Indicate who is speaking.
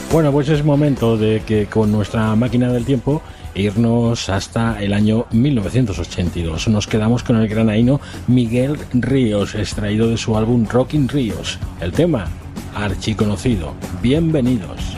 Speaker 1: Bueno, pues es momento de que con nuestra máquina del tiempo irnos hasta el año 1982. Nos quedamos con el granaíno Miguel Ríos, extraído de su álbum Rockin' Ríos. El tema, archiconocido. Bienvenidos.